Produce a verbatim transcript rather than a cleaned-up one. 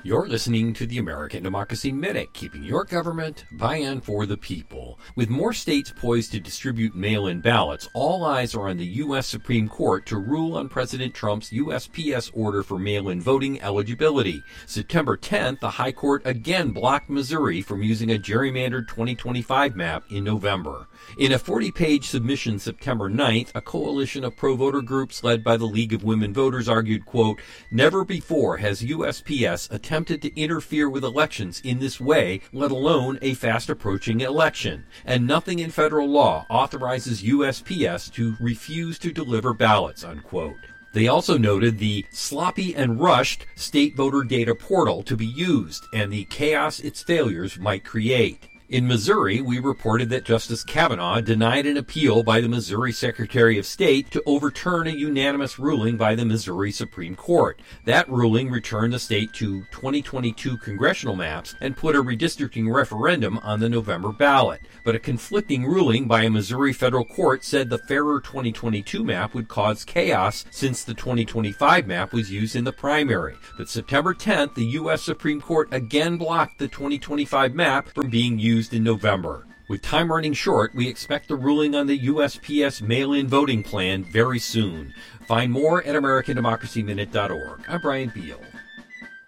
You're listening to the American Democracy Minute, keeping your government by and for the people. With more states poised to distribute mail-in ballots, all eyes are on the U S Supreme Court to rule on President Trump's U S P S order for mail-in voting eligibility. September tenth, the High Court again blocked Missouri from using a gerrymandered twenty twenty-five map in November. In a forty-page submission September ninth, a coalition of pro-voter groups led by the League of Women Voters argued, quote, "Never before has U S P S attempted to interfere with elections in this way, let alone a fast-approaching election. And nothing in federal law authorizes U S P S to refuse to deliver ballots," unquote. They also noted the sloppy and rushed state voter data portal to be used and the chaos its failures might create. In Missouri, we reported that Justice Kavanaugh denied an appeal by the Missouri Secretary of State to overturn a unanimous ruling by the Missouri Supreme Court. That ruling returned the state to twenty twenty-two congressional maps and put a redistricting referendum on the November ballot. But a conflicting ruling by a Missouri federal court said the fairer twenty twenty-two map would cause chaos since the twenty twenty-five map was used in the primary. But September tenth, the U S Supreme Court again blocked the twenty twenty-five map from being used in November. With time running short, we expect the ruling on the U S P S mail-in voting plan very soon. Find more at American Democracy Minute dot org. I'm Brian Beal.